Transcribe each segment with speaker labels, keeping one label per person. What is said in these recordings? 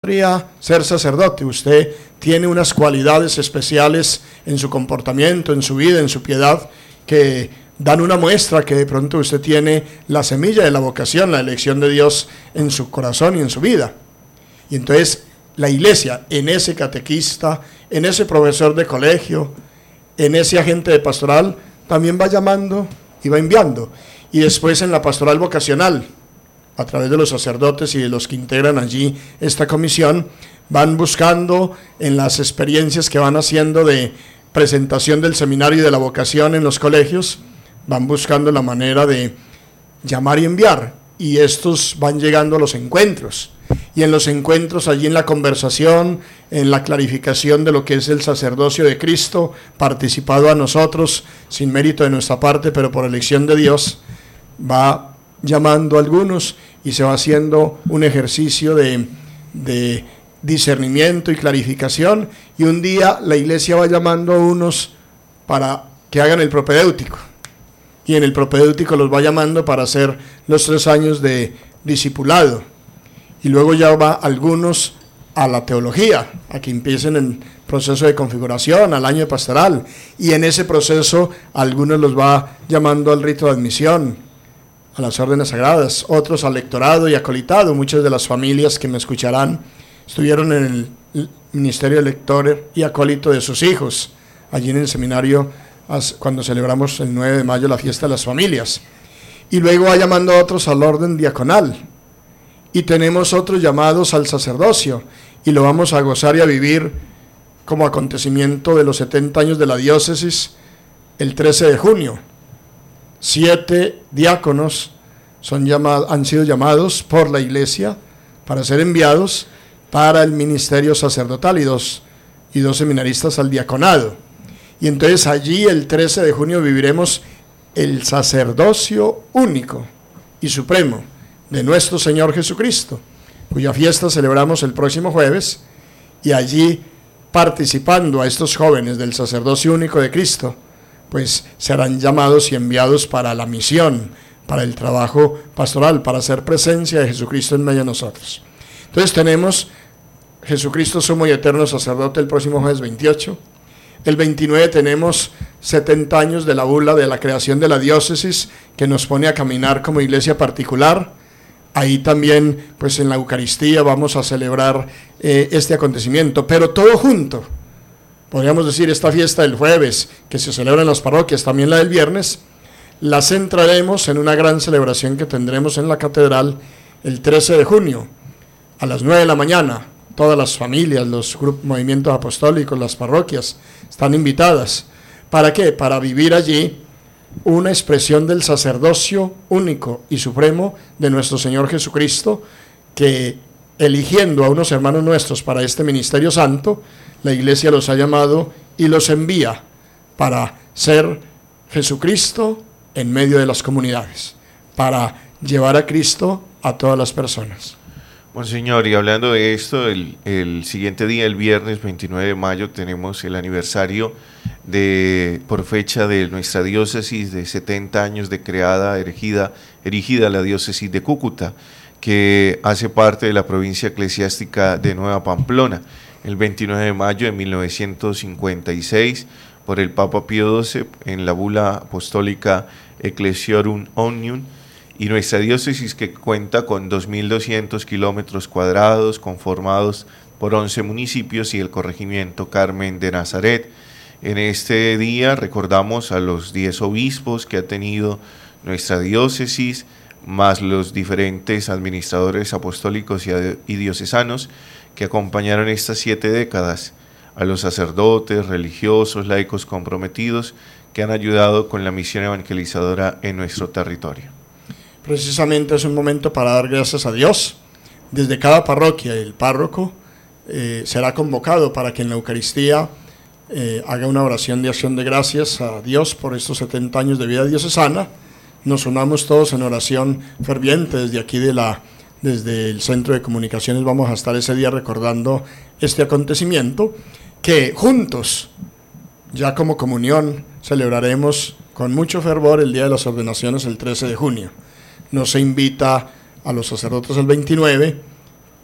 Speaker 1: podría ser sacerdote. Usted tiene unas cualidades especiales en su comportamiento, en su vida, en su piedad, que dan una muestra que de pronto usted tiene la semilla de la vocación, la elección de Dios en su corazón y en su vida. Y entonces la iglesia, en ese catequista, en ese profesor de colegio, en ese agente de pastoral, también va llamando y va enviando. Y después en la pastoral vocacional, a través de los sacerdotes y de los que integran allí esta comisión, van buscando en las experiencias que van haciendo de presentación del seminario y de la vocación en los colegios, van buscando la manera de llamar y enviar, y estos van llegando a los encuentros, y en los encuentros, allí en la conversación, en la clarificación de lo que es el sacerdocio de Cristo, participado a nosotros, sin mérito de nuestra parte, pero por elección de Dios, va llamando a algunos y se va haciendo un ejercicio de discernimiento y clarificación, y un día la iglesia va llamando a unos para que hagan el propedéutico, y en el propedéutico los va llamando para hacer los 3 años de discipulado, y luego ya va algunos a la teología, a que empiecen el proceso de configuración, al año de pastoral, y en ese proceso algunos los va llamando al rito de admisión, a las órdenes sagradas, otros al lectorado y acolitado. Muchas de las familias que me escucharán estuvieron en el ministerio de lector y acólito de sus hijos, allí en el seminario, cuando celebramos el 9 de mayo la fiesta de las familias. Y luego va llamando a otros al orden diaconal, y tenemos otros llamados al sacerdocio, y lo vamos a gozar y a vivir como acontecimiento de los 70 años de la diócesis el 13 de junio. 7 diáconos han sido llamados por la iglesia para ser enviados para el ministerio sacerdotal, y dos seminaristas al diaconado. Y entonces allí el 13 de junio viviremos el sacerdocio único y supremo de nuestro Señor Jesucristo, cuya fiesta celebramos el próximo jueves, y allí, participando a estos jóvenes del sacerdocio único de Cristo, pues serán llamados y enviados para la misión, para el trabajo pastoral, para hacer presencia de Jesucristo en medio de nosotros. Entonces tenemos Jesucristo sumo y eterno sacerdote el próximo jueves 28. El 29 tenemos 70 años de la bula de la creación de la diócesis, que nos pone a caminar como iglesia particular. Ahí también, pues en la Eucaristía vamos a celebrar este acontecimiento, pero todo junto. Podríamos decir, esta fiesta del jueves, que se celebra en las parroquias, también la del viernes, la centraremos en una gran celebración que tendremos en la catedral el 13 de junio, a las 9 de la mañana. Todas las familias, los movimientos apostólicos, las parroquias están invitadas. ¿Para qué? Para vivir allí una expresión del sacerdocio único y supremo de nuestro Señor Jesucristo, que eligiendo a unos hermanos nuestros para este ministerio santo, la iglesia los ha llamado y los envía para ser Jesucristo en medio de las comunidades, para llevar a Cristo a todas las personas.
Speaker 2: Monseñor, y hablando de esto, el siguiente día, el viernes 29 de mayo, tenemos el aniversario por fecha de nuestra diócesis de 70 años de creada, erigida la diócesis de Cúcuta, que hace parte de la provincia eclesiástica de Nueva Pamplona. El 29 de mayo de 1956, por el Papa Pío XII, en la bula apostólica Ecclesiorum Omnium, y nuestra diócesis, que cuenta con 2.200 kilómetros cuadrados, conformados por 11 municipios y el corregimiento Carmen de Nazaret. En este día recordamos a los 10 obispos que ha tenido nuestra diócesis, más los diferentes administradores apostólicos y diocesanos que acompañaron estas 7 décadas, a los sacerdotes, religiosos, laicos comprometidos que han ayudado con la misión evangelizadora en nuestro territorio.
Speaker 1: Precisamente es un momento para dar gracias a Dios. Desde cada parroquia el párroco será convocado para que en la Eucaristía haga una oración de acción de gracias a Dios por estos 70 años de vida diocesana. Nos unamos todos en oración ferviente desde aquí desde el Centro de Comunicaciones. Vamos a estar ese día recordando este acontecimiento, que juntos, ya como comunión, celebraremos con mucho fervor el Día de las Ordenaciones el 13 de junio. Nos invita a los sacerdotes el 29,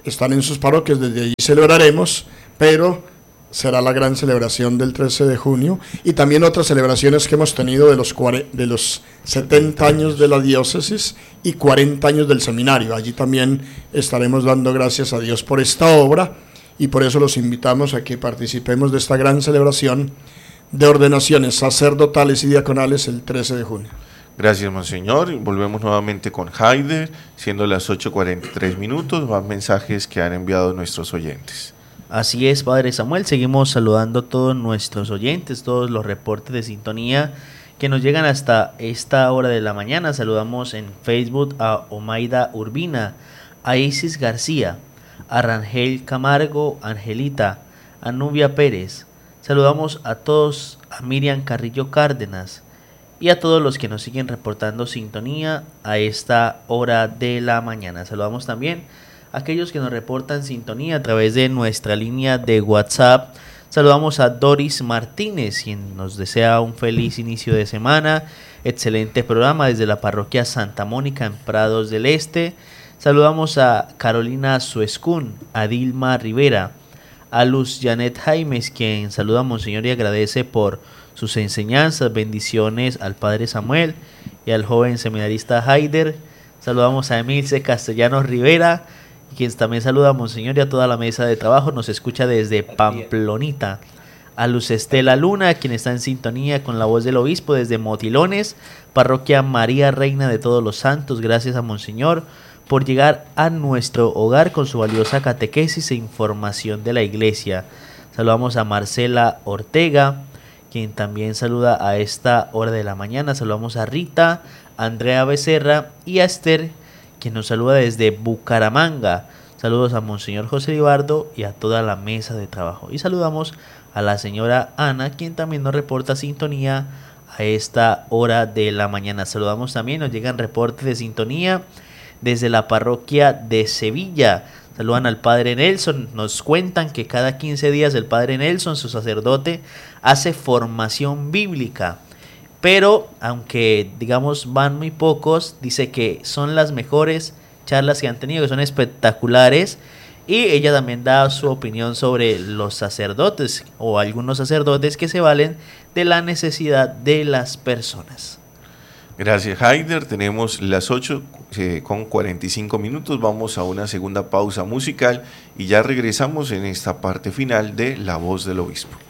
Speaker 1: están en sus parroquias, desde allí celebraremos, pero será la gran celebración del 13 de junio y también otras celebraciones que hemos tenido de los 70 años de la diócesis y 40 años del seminario. Allí también estaremos dando gracias a Dios por esta obra y por eso los invitamos a que participemos de esta gran celebración de ordenaciones sacerdotales y diaconales el 13 de junio.
Speaker 2: Gracias, Monseñor. Volvemos nuevamente con Haider, siendo las 8:43 minutos, más mensajes que han enviado nuestros oyentes.
Speaker 3: Así es, Padre Samuel, seguimos saludando a todos nuestros oyentes, todos los reportes de sintonía que nos llegan hasta esta hora de la mañana. Saludamos en Facebook a Omaida Urbina, a Isis García, a Rangel Camargo, Angelita, a Nubia Pérez. Saludamos a todos, a Miriam Carrillo Cárdenas y a todos los que nos siguen reportando sintonía a esta hora de la mañana. Saludamos también a aquellos que nos reportan sintonía a través de nuestra línea de WhatsApp. Saludamos a Doris Martínez, quien nos desea un feliz inicio de semana. Excelente programa desde la parroquia Santa Mónica en Prados del Este. Saludamos a Carolina Suescún, a Dilma Rivera, a Luz Janet Jaimes, quien saluda a Monseñor y agradece por sus enseñanzas. Bendiciones al Padre Samuel y al joven seminarista Haider. Saludamos a Emilce Castellanos Rivera, quien también saluda a Monseñor y a toda la mesa de trabajo. Nos escucha desde Pamplonita. A Luz Estela Luna, quien está en sintonía con la voz del obispo desde Motilones, parroquia María Reina de Todos los Santos. Gracias a Monseñor por llegar a nuestro hogar con su valiosa catequesis e información de la iglesia. Saludamos a Marcela Ortega, quien también saluda a esta hora de la mañana. Saludamos a Rita, a Andrea Becerra y a Esther, quien nos saluda desde Bucaramanga. Saludos a Monseñor José Libardo y a toda la mesa de trabajo. Y saludamos a la señora Ana, quien también nos reporta sintonía a esta hora de la mañana. Saludamos también, nos llegan reportes de sintonía desde la parroquia de Sevilla. Saludan al Padre Nelson, nos cuentan que cada 15 días el Padre Nelson, su sacerdote, hace formación bíblica, pero aunque digamos van muy pocos, dice que son las mejores charlas que han tenido, que son espectaculares, y ella también da su opinión sobre los sacerdotes o algunos sacerdotes que se valen de la necesidad de las personas.
Speaker 2: Gracias, Haider. Tenemos las 8:45 minutos. Vamos a una segunda pausa musical y ya regresamos en esta parte final de La Voz del Obispo.